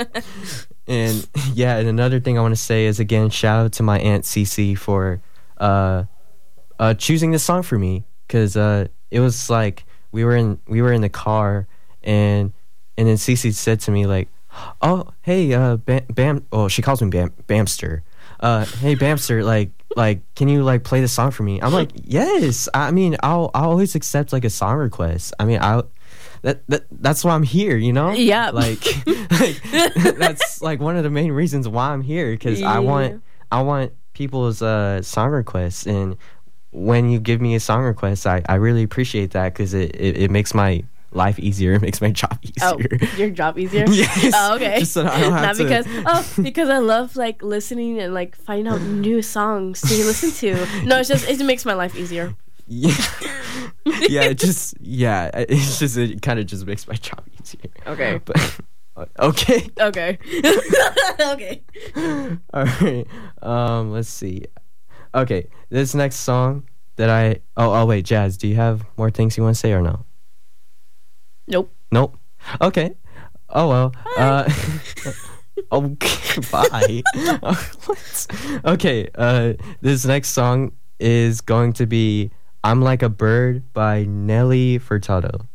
And yeah, and another thing I want to say is, again, shout out to my aunt Cece for choosing this song for me, because it was like we were in the car, and then Cece said to me like, "Oh, hey, Bam," oh, she calls me Bamster. Hey, Bamster, like, can you like play the song for me? I'm like, yes. I mean, I'll always accept like a song request. I mean, that's why I'm here, you know? Yeah. Like that's like one of the main reasons why I'm here, because I want people's song requests, and when you give me a song request, I really appreciate that, because it makes my life easier. It makes my job easier. Oh, your job easier? Yes. Oh, okay. Just so I don't have Not because I love like listening and like finding out new songs to listen to. No, it makes my life easier. Yeah. It kind of just makes my job easier. Okay. But okay. Okay. Okay. All right. Let's see. Okay, this next song that oh wait, Jazz, do you have more things you want to say or no? Nope. Okay. Oh well. Okay. Bye. What? Okay. This next song is going to be "I'm Like a Bird" by Nelly Furtado.